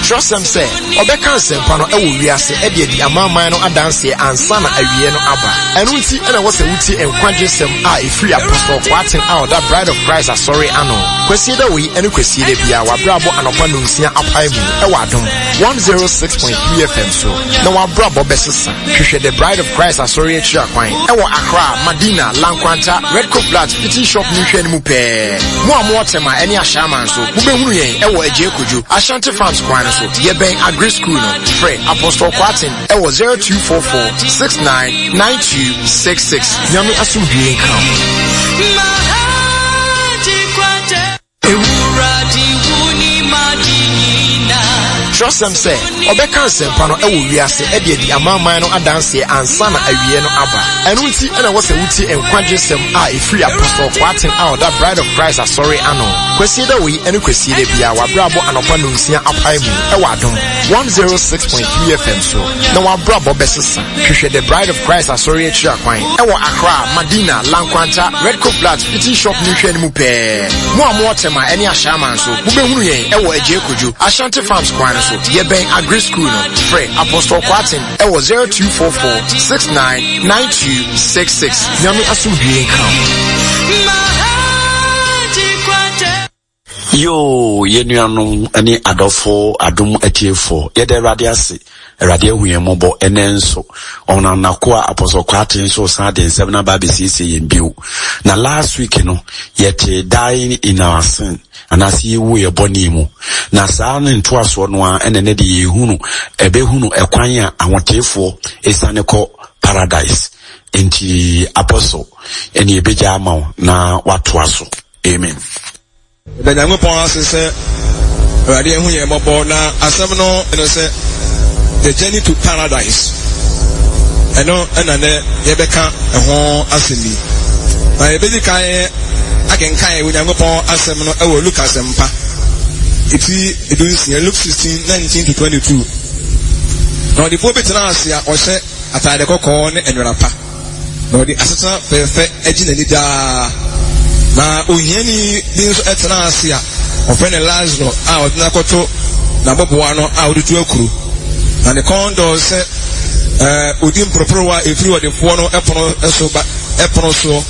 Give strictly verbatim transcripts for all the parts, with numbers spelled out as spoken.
Trust them say, Obeka Sempano, Ewu Riase, Eddie, the Amama, no Adanse, and Sana Avieno Abba. And we see, and I was a witty and quadrism, ah, a free apostle, watching out that bride of Christ, are sorry, Anno. Kwesida we, and Kwesida Bia, Bravo, and Opanusia, Apaimu, Ewadum, one oh six point three F M, so. No, our Bravo Bessasa, the bride of Christ, are sorry, Chiaquine, Ewa Accra, Madina, Lanquanta, Red Coat Blood, Pity Shop, Nuchen Mupe. More Mortema, any Ashaman, so, Ubehuye, Ewa Ejekuju, Ashanti Farms Quine, so, Yebe Agri School, Frey, Apostle Quatin, Ewa zero two four four, six nine nine two six six. Yami Asu Green Come. Trust them say, Obeka Sempano, Ewu Riase, Eddie, the Amama, no Adanse, and Sana Avieno Abba. And we see, and I was a witty and quadrism, ah, a free apostle, watching out that bride of Christ, are sorry, Anno. Kwesida we, and Kwesida Bia, Bravo, and Opanusia, Apaimu, Ewadum, one oh six point three F M, so. No, our Bravo Bessasa, the bride of Christ, are sorry, Chiaquine, Ewa Accra, Madina, Lanquanta, Red Coat Blood, Pity Shop, Nuchen Mupe. More Mortema, any Ashaman, so, Ubehuye, Ewa Ejekuju, Ashanti Farms Quine. Yebe Agri School, Frey, Apostle Quatin, Ewa zero two four four, six nine nine two six six. Yami Asu Green Come. Yo, Yenuanum, any Adolfo, Adum Etiefo, Yede Radiasi, Radia Huyemobo, Enenso, on Nakua Apostle Quatin, so sad in seven Babisi in Bill. Now last week, you know, yet dying in our sin. And I see we are bonimu. Na sana ntwa so no a ene ne de yehunu ebehunu ekwanya awotefo esaneko paradise enti apostle ene ebeja ama na watoa so. Amen. The Nyankopon asese Awurade ehu ye mobo na asem no eno se the journey to paradise. Eno ena ne yebeka eho asemi. Na yebedi kan aken kan we Nyankopon asem no ewo Luke asempa. Iti edunsia Luke sixteen nineteen to twenty-two. Now the prophet na asia o se atade kokko ne enwrapa. Now the asesa fefe agina ni da na ohiani bi nso etena asia ofene Lazarus a odina koto na boboa no a odutu akuru. Na the condo se eh odim proprowa efiri odefo no epono eso ba epono so.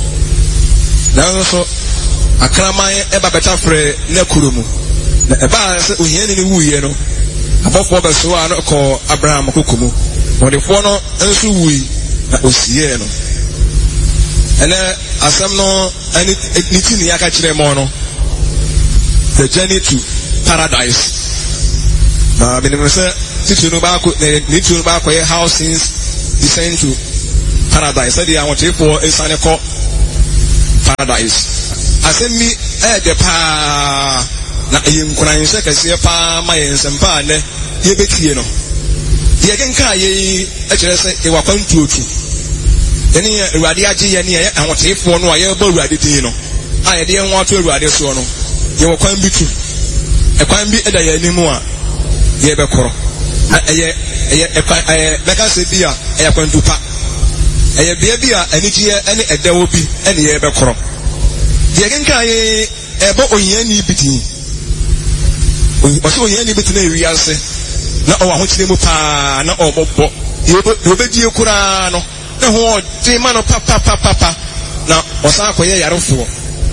Na so akraman eba beta frɛ na kurumu na eba se ohiani ni wuye no abofo be so ano ko Abraham kokumu odefo no enso wuyi na osiye no ene asem no ani nitini aka kire mo no the journey to paradise na binim se titunu ba ko nitunu ba ko housings descend to paradise say dia wontifo esane ko paradise asemi e de pa na eyinkuna nse kase pa ma yensempa ne ye betie no ye genka ye e kire se e wakwantu otu eni Awurade age ye ne ye ahotefo no aye ba Awurade tin no a ye de enwo ato Awurade so no ye wakwan bitu e kwan bi eda ye animu a ye be koro eye eye e kwan e beka se bi a e kwantu pa eye bia bia anigie ene edawo bi ene ye be koro ye genka ye ebo ohiani bitin o so ohiani bitin na wi ase na o wa ho kire mu pa na o bobbo ye be die kura no na ho de ma no papa papa papa na o sa akoye yarefo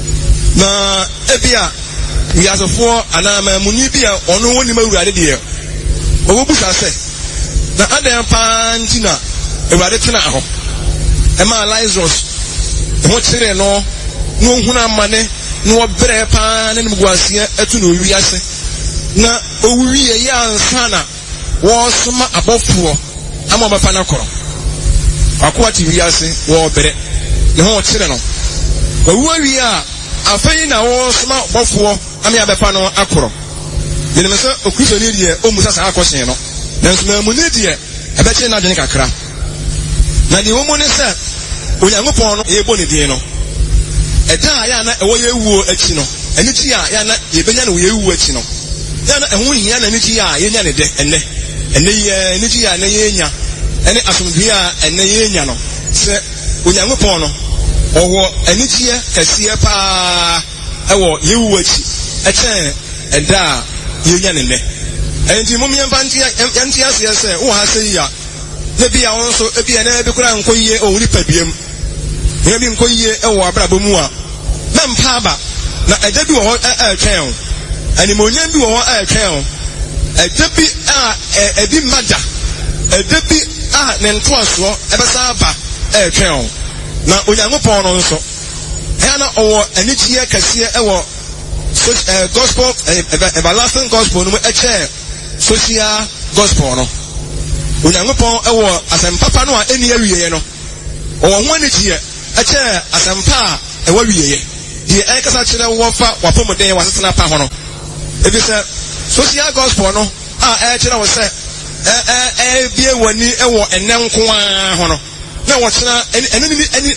na ebia wi asefo ana ma muni bia ono woni ma Awurade de ye o wo busa se na adan pa ntina Awurade tena aho e ma Lazarus ho kire no no huna mane no obre pa ne mguasia etu no wi ase na owi ye ya ansana wo soma abofo ama ba pa na koro akwa ti wi ase wo obre ne ho kire no owi wi a afei na wo soma abofo ama ba pa no akoro ne me se okristo ni die o musa sa akohyen no na nsuma mu ne die ebe kire na dwene kakra na di wo mo ne se Onyankopon no e bo ne die no eta ya na ewo ye wuo achi no eni chi a ya na ye benya no ye wuo achi no ya na ehun hia na eni chi a ye nya ne de enne enne ye eni chi a na ye nya ene asomdwe a enne ye nya no se Onyankopon no owo eni chi e kase pa ewo ye wuo achi e chen enda ye nya ne ne enti mum yemfa ntia yenti ase ese wo ha se ya ne bia won so e bia na e bi kura nkoyie o wuri padiem ne bi nkoyie e wo abrabo mu a na mpa aba na eja bi wo ho e twɛn ani monyan bi wo ho e twɛn eja bi a e bi mada eja bi a ne ntoaso e besa aba e twɛn na onyankopɔn no nso e na owo anichie kase e wo so uh, gospel uh, everlasting gospel no e che social gospel no onyankopɔn e wo asempapa no a eni awieye no o ho anichie e che asempa e wa wieye die e kasa kire wo fa wapomoden wasetena pa ho no e bi se social gospel no a e kire wo se e e e bie wani e wo enenko a ho no na wo kira eni eni